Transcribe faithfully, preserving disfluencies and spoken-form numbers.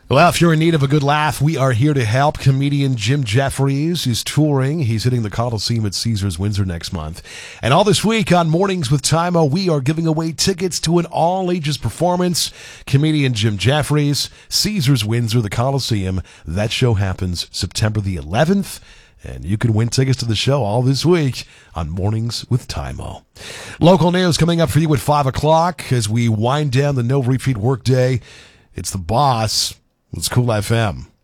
Well, if you're in need of a good laugh, we are here to help. Comedian Jim Jeffries is touring. He's hitting the Coliseum at Caesars Windsor next month. And all this week on Mornings with Tymo, we are giving away tickets to an all-ages performance. Comedian Jim Jeffries, Caesars Windsor, the Coliseum. That show happens September the eleventh. And you can win tickets to the show all this week on Mornings with Tymo. Local news coming up for you at five o'clock as we wind down the no-repeat workday. It's the boss. It's Cool F M.